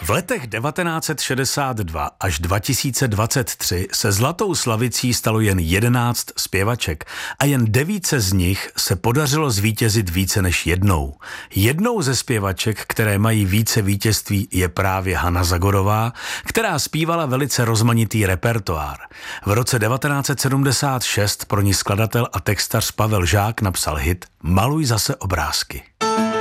V letech 1962 až 2023 se zlatou slavicí stalo jen 11 zpěvaček a jen 9 z nich se podařilo zvítězit více než jednou. Jednou ze zpěvaček, které mají více vítězství, je právě Hana Zagorová, která zpívala velice rozmanitý repertoár. V roce 1976 pro ní skladatel a textař Pavel Žák napsal hit Maluj zase obrázky.